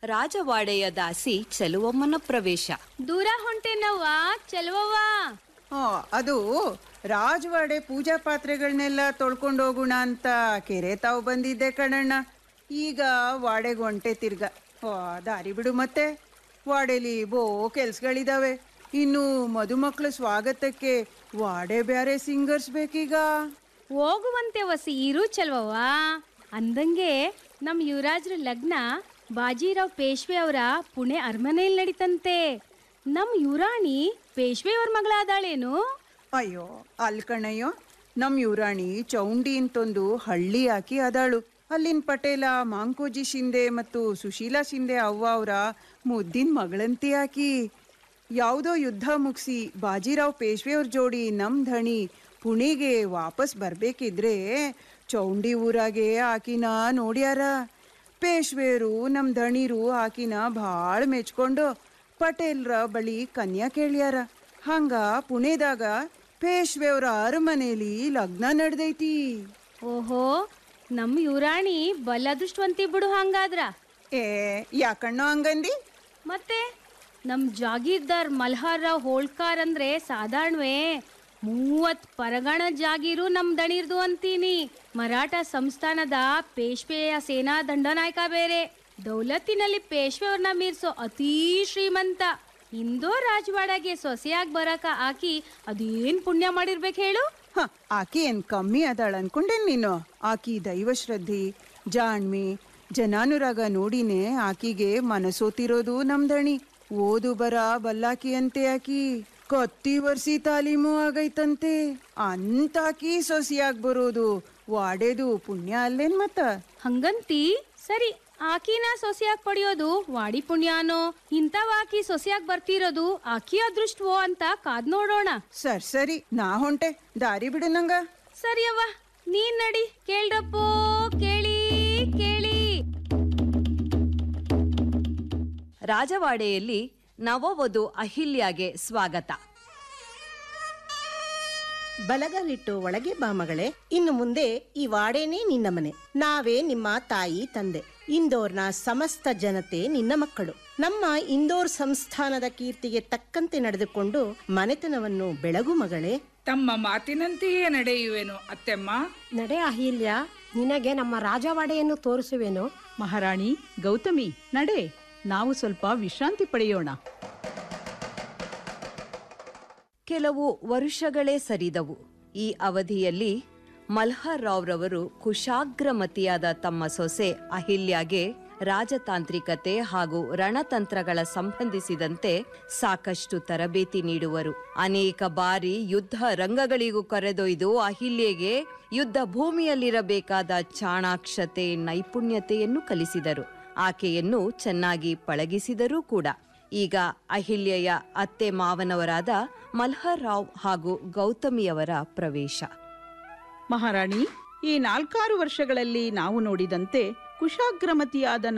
ರಾಜವಾಡೆಯ ದಾಸಿ ಚೆಲುವಮ್ಮನ ಪ್ರವೇಶ. ದೂರ ಹೊಂಟೇನವ್ವ ಚೆಲುವವ್ವ. ಅದು ರಾಜವಾಡೆ ಪೂಜಾ ಪಾತ್ರೆಗಳನ್ನೆಲ್ಲ ತೊಳ್ಕೊಂಡು ಹೋಗೋಣ ಅಂತ ಕೆರೆ ತಾವು ಬಂದಿದ್ದೆ ಕಣಣ್ಣ. ಈಗ ವಾಡೆಗೆ ಹೊಂಟೆ ತಿರ್ಗ. ದಾರಿ ಬಿಡು ಮತ್ತೆ. ವಾಡೆಲಿ ಕೆಲ್ಸಗಳಿದಾವೆ. ಇನ್ನು ಮದುಮಕ್ಕಳ ಸ್ವಾಗತಕ್ಕೆ ವಾಡೆ ಬ್ಯಾರೆ ಸಿಂಗರ್ಸ್ ಬೇಕೀಗ. ಹೋಗುವಂತೆ ವಸಿ ಇರು ಚೆಲುವವ್ವ. ಅಂದಂಗೆ ನಮ್ ಯುವರಾಜ್ರ ಲಗ್ನ ಬಾಜಿರಾವ್ ಪೇಶ್ವೆ ಅವರ ಪುಣೆ ಅರಮನೆಯಲ್ಲಿ ನಡೀತಂತೆ. ನಮ್ ಯುವರಾಣಿ ಪೇಶ್ವೆ ಅವ್ರ ಮಗಳಾದಾಳೇನು? ಅಯ್ಯೋ ಕಣಯ್ಯೋ, ನಮ್ ಯುವರಾಣಿ ಚೌಂಡಿ ಅಂತೊಂದು ಹಳ್ಳಿ ಹಾಕಿ ಅದಾಳು. ಅಲ್ಲಿನ ಪಟೇಲ ಮಾಂಕೋಜಿ ಶಿಂದೆ ಮತ್ತು ಸುಶೀಲಾ ಶಿಂದೆ ಅವ್ವ ಅವರ ಮುದ್ದಿನ ಮಗಳಂತಿ ಹಾಕಿ. ಯಾವುದೋ ಯುದ್ಧ ಮುಗಿಸಿ ಬಾಜಿರಾವ್ ಪೇಶ್ವೆಯವ್ರ ಜೋಡಿ ನಮ್ ಧಣಿ ಪುಣೆಗೆ ವಾಪಸ್ ಬರ್ಬೇಕಿದ್ರೆ ಚೌಂಡಿ ಊರಾಗೆ ಆಕಿನ ನೋಡ್ಯಾರ. ಪೇಶ್ವೆಯರು ನಮ್ ಧಣಿರು ಆಕಿನ ಭಾಳ ಮೆಚ್ಕೊಂಡು ಪಟೇಲ್ರ ಬಳಿ ಕನ್ಯಾ ಕೇಳ್ಯಾರ. ಹಂಗ ಪುಣೆದಾಗ ಪೇಶ್ವೆಯವ್ರ ಅರಮನೆಯಲ್ಲಿ ಲಗ್ನ ನಡೆದೈತಿ. ಓಹೋ, ನಮ್ ಯುವರಾಣಿ ಬಲ್ಲ ಅದೃಷ್ಟವಂತಿ ಬಿಡು ಹಂಗಾದ್ರ. ಯಾಕಣ್ಣೋ ಹಂಗಂದಿ? ಮತ್ತೆ ನಮ್ ಜಾಗೀರ್ದಾರ್ ಮಲ್ಹಾರ್ ರಾವ್ ಹೋಳ್ಕಾರ್ ಅಂದ್ರೆ ಸಾಧಾರಣವೇ? 30 ಪರಗಣ ಜಾಗೀರು ನಮ್ ದಣಿರ್ದು ಅಂತೀನಿ. ಮರಾಠ ಸಂಸ್ಥಾನದ ಪೇಶ್ವೆಯ ಸೇನಾ ದಂಡನಾಯಕ ಬೇರೆ. ದೌಲತ್ತಿನಲ್ಲಿ ಪೇಶ್ವೆಯವ್ರನ್ನ ಮೀರ್ಸೋ ಅತೀ ಶ್ರೀಮಂತ. ಇಂದೋ ರಾಜವಾಡಗೆ ಸೊಸೆಯಾಗಿ ಬರಕ ಆಕಿ ಅದೇನ್ ಪುಣ್ಯ ಮಾಡಿರ್ಬೇಕು ಹೇಳು. ಆಕಿ ಏನ್ ಕಮ್ಮಿ ಅದಾಳ ಅನ್ಕೊಂಡೇನ್ ನೀನು? ಆಕಿ ದೈವಶ್ರದ್ಧಿ, ಜಾಣ್ಮೆ, ಜನಾನುರಾಗ ನೋಡಿನೇ ಆಕಿಗೆ ಮನಸೋತಿರೋದು ನಮ್ದಣಿ. ಓದು ಬರ ಬಲ್ಲಾಕಿ ಅಂತೆ ಆಕಿ. ಕತ್ತಿ ವರ್ಷಿ ತಾಲೀಮು ಆಗೈತಂತೆ. ಅಂತಾಕಿ ಸೊಸಿಯಾಗಿ ಬರೋದು ವಾಡೇದು ಪುಣ್ಯ ಅಲ್ಲೇನ್ ಮತ್ತ? ಹಂಗಂತಿ ಸರಿ, ಆಕಿನ ಸೊಸೆಯಾಗಿ ಪಡೆಯೋದು ವಾಡಿ ಪುಣ್ಯಾನೋ ಇಂಥವಾಕಿ ಸೊಸೆಯಾಗಿ ಬರ್ತಿರೋದು ಆಕಿ ಅದೃಷ್ಟವೋ ಅಂತ ಕಾದ್ ನೋಡೋಣ. ಸರಿ, ನಾ ಹೊಂಟೆ. ದಾರಿ ಬಿಡು ನಂಗ. ಸರಿ ಅವ್ವ, ನೀನ್ ನಡಿ. ಕೇಳ್ರಪ್ಪೋ ಕೇಳಿ ಕೇಳಿ. ರಾಜವಾಡೆಯಲ್ಲಿ ನವವಧು ಅಹಿಲ್ಯಾಗೆ ಸ್ವಾಗತ. ಬಲಗಲಿಟ್ಟು ಒಳಗೆ ಬಾ ಮಗಳೇ. ಇನ್ನು ಮುಂದೆ ಈ ವಾಡೇನೇ ನಿನ್ನ ಮನೆ. ನಾವೇ ನಿಮ್ಮ ತಾಯಿ ತಂದೆ. ಇಂದೋರ್ನ ಸಮಸ್ತ ಜನತೆ ನಿನ್ನ ಮಕ್ಕಳು. ನಮ್ಮ ಇಂದೋರ್ ಸಂಸ್ಥಾನದ ಕೀರ್ತಿಗೆ ತಕ್ಕಂತೆ ನಡೆದುಕೊಂಡು ಮನೆತನವನ್ನು ಬೆಳಗು ಮಗಳೇ. ತಮ್ಮ ಮಾತಿನಂತೆಯೇ ನಡೆಯುವೆನು ಅತ್ತೆಮ್ಮ. ನಡೆ ಅಹಿಲ್ಯ, ನಿನಗೆ ನಮ್ಮ ರಾಜವಾಡೆಯನ್ನು ತೋರಿಸುವೆನು. ಮಹಾರಾಣಿ ಗೌತಮಿ, ನಡೆ, ನಾವು ಸ್ವಲ್ಪ ವಿಶ್ರಾಂತಿ ಪಡೆಯೋಣ. ಕೆಲವು ವರುಷಗಳೇ ಸರಿದವು. ಈ ಅವಧಿಯಲ್ಲಿ ಮಲ್ಹರ್ ರಾವ್ರವರು ಕುಶಾಗ್ರಮತಿಯಾದ ತಮ್ಮ ಸೊಸೆ ಅಹಿಲ್ಯಾಗೆ ರಾಜತಾಂತ್ರಿಕತೆ ಹಾಗೂ ರಣತಂತ್ರಗಳ ಸಂಬಂಧಿಸಿದಂತೆ ಸಾಕಷ್ಟು ತರಬೇತಿ ನೀಡುವರು. ಅನೇಕ ಬಾರಿ ಯುದ್ಧ ರಂಗಗಳಿಗೂ ಕರೆದೊಯ್ದು ಅಹಿಲ್ಯೆಗೆ ಯುದ್ಧ ಭೂಮಿಯಲ್ಲಿರಬೇಕಾದ ಚಾಣಾಕ್ಷತೆ, ನೈಪುಣ್ಯತೆಯನ್ನು ಕಲಿಸಿದರು. ಆಕೆಯನ್ನು ಚೆನ್ನಾಗಿ ಪಳಗಿಸಿದರೂ ಕೂಡ. ಈಗ ಅಹಿಲ್ಯೆಯ ಅತ್ತೆ ಮಾವನವರಾದ ಮಲ್ಹರ್ ರಾವ್ ಹಾಗೂ ಗೌತಮಿಯವರ ಪ್ರವೇಶ. ಮಹಾರಾಣಿ, ಈ 4-6 ವರ್ಷಗಳಲ್ಲಿ ನಾವು ನೋಡಿದಂತೆ ಕುಶಾಗ್ರಮತಿಯಾದ